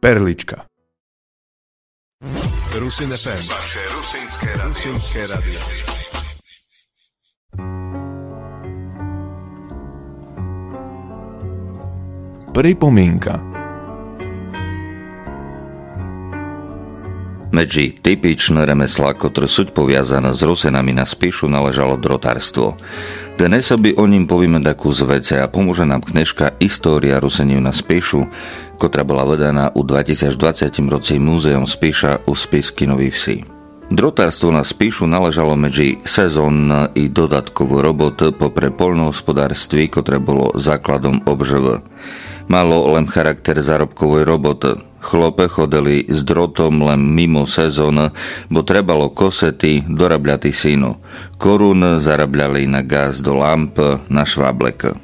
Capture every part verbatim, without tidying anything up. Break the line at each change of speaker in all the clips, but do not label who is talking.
Perlička.
Rusin ef em. Vaše rusinské radio. Rusinské radio.
Pripomienka.
Medzi typičné remeslá, ktoré sú poviazané s Rusinami na Spišu, naležalo drotárstvo. Dnes by o ním povieme takú z vece a pomôže nám knižka História Rusenív na Spišu, ktorá bola vedená u dvetisícdvadsať roci Múzeum Spiša u Spisky Nový Vsi. Drotárstvo na Spišu naležalo medzi sezónne i dodatkovú robotu popre poľnohospodárství, ktoré bolo základom obživy. Malo len charakter zárobkovej roboty. Chlope chodili s drotom len mimo sezón, bo trebalo kosety, dorabľati sínu. Korun zarabľali na gaz do lamp, na šváblek.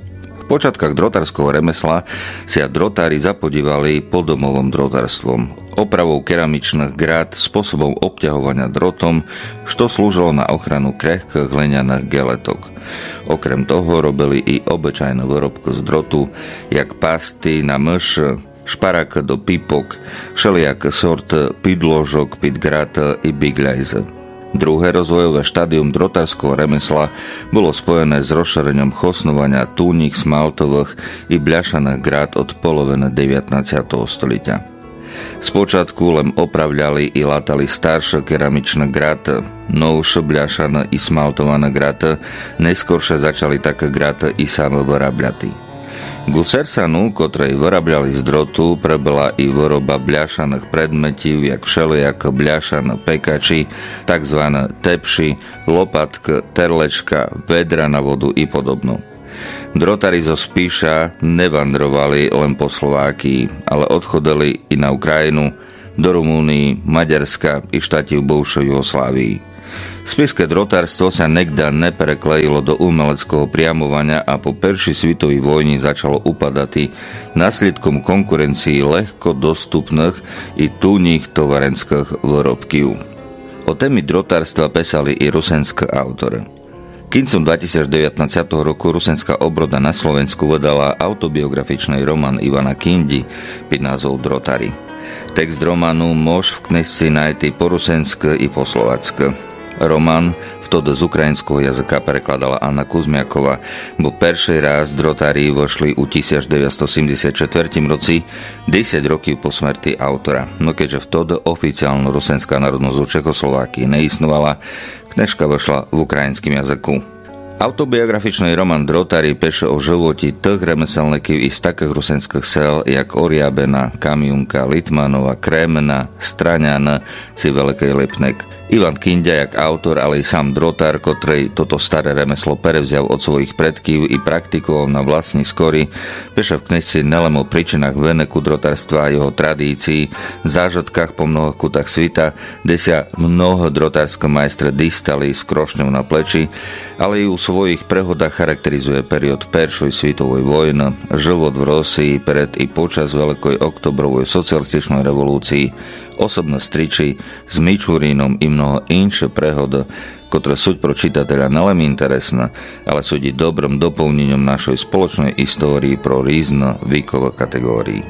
V počiatkách drotárskeho remesla sa drotári zapodívali podomovom drotárstvom, opravou keramičných grát, spôsobom obťahovania drotom, što slúžilo na ochranu krehkých hlinených geletok. Okrem toho robili i obyčajnú výrobku z drotu, jak pasty na myš, šparák do pipok, všelijaké sort pidložok, pitgrát i bigľajze. Druhé rozvojové štádium drotárskeho remesla bolo spojené s rozšírením chosnovania túních smaltových i bľašaných grát od poloviny devätnásťeho stolíťa. Spočiatku len opravľali i latali staršie keramičné gráty, novšie bľašané i smaltované gráty, neskôršie začali také gráty i same vyrábľati. Ku sersanu, ktorej vyrábľali z drotu, prebila i výroba bľašaných predmetív, jak všelijak bľašané pekači, takzvané tepši, lopatky, terlečka, vedra na vodu i podobno. Drotári zo Spiša nevandrovali len po Slovákii, ale odchodili i na Ukrajinu, do Rumúnii, Maďarska i štáti v buvšej Jugoslávii. Spišské drotárstvo sa nekda nepreklejilo do umeleckého priamovania a po Prvej svetovej vojni začalo upadať následkom konkurencii ľahko dostupných i túních tovarenských výrobkov. O témy drotárstva písali i rusenské autory. Kincom dvetisícdevätnásť roku rusenská obroda na Slovensku vydala autobiografičný román Ivana Kindy pod názvom Drotári. Text románu môž v knižci nájsť po rusensky i po slovacky. Román vtedy z ukrajinského jazyka prekladala Anna Kuzmiaková, bo prvý raz drotári vošli u devätnásťsedemdesiatštyri roci, desať rokov po smrti autora. No keďže vtedy oficiálna rusenská národnosť u Čechoslovákii neistnovala, knižka vošla v ukrajinskom jazyku. Autobiografičný román Drotári píše o živote tých remeselníkov i z takých rusenských sel, jak Oriabena, Kamiunka, Litmanova, Krémena, Straňana, či Veľkej Lipnek. Ivan Kinda, jak autor, ale i sám drotár, ktorý toto staré remeslo prevzial od svojich predkov i praktikoval na vlastní skory, píše v knižci nelen o príčinách veneku drotárstva a jeho tradícií, zážitkách po mnohých kútach svita, kde sa mnoho drotárske majstre distali s krošňou na pleči, ale i u svojich prehodách charakterizuje period Prvej svetovej vojny, život v Rosii pred i počas Veľkej oktobrovej socialističnej revolúcii, osobné striči s Mičurínom i mnoho inšie prehody, ktoré sú pro čitateľa nelen interesné, ale sú i dobrom doplnením našej spoločnej histórii pro rôzne výkové kategórii.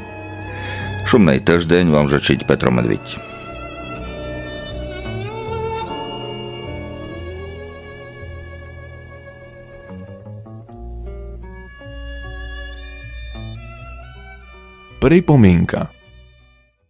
Šumnej týždeň vám žečiť Petro Medviť.
Pripomienka.